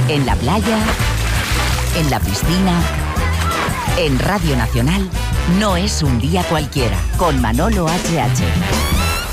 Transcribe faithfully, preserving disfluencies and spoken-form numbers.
En la playa, en la piscina, en Radio Nacional, no es un día cualquiera, con Manolo H H.